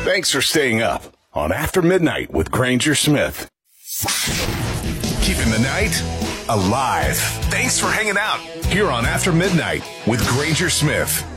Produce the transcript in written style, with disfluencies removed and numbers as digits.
Thanks for staying up on After Midnight with Granger Smith. Keeping the night alive. Thanks for hanging out here on After Midnight with Granger Smith.